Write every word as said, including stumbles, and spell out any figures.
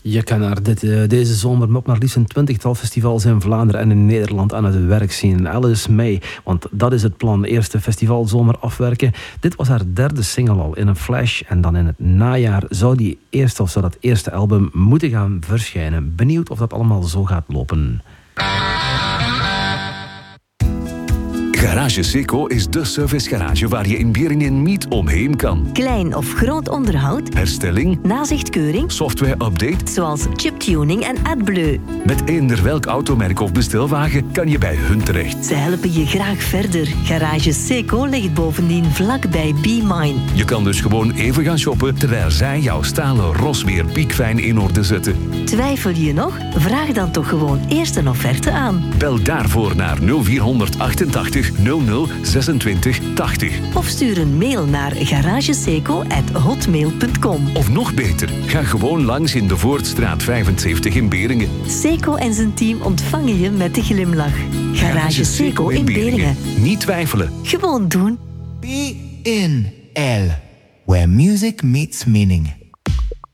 Je kan er dit, uh, deze zomer op maar liefst een twintigtal festivals in Vlaanderen en in Nederland aan het werk zien. Alice May, want dat is het plan. Eerste festivalzomer afwerken. Dit was haar derde single al in een flash. En dan in het najaar zou die eerste of zou dat eerste album moeten gaan verschijnen. Benieuwd of dat allemaal zo gaat lopen. Garage Seco is de servicegarage waar je in Beringen niet omheen kan. Klein of groot onderhoud, herstelling, nazichtkeuring, software-update, zoals chiptuning en AdBleu. Met eender welk automerk of bestelwagen kan je bij hun terecht. Ze helpen je graag verder. Garage Seco ligt bovendien vlakbij B-Mine. Je kan dus gewoon even gaan shoppen terwijl zij jouw stalen ros weer piekfijn in orde zetten. Twijfel je nog? Vraag dan toch gewoon eerst een offerte aan. Bel daarvoor naar nul vier achtentachtig nul nul zesentwintig tachtig. Of stuur een mail naar garageseco at hotmail punt com. Of nog beter, ga gewoon langs in de Voortstraat vijfenzeventig in Beringen. Seco en zijn team ontvangen je met de glimlach. Garage Seco in Beringen. Niet twijfelen. Gewoon doen. B in L, where music meets meaning.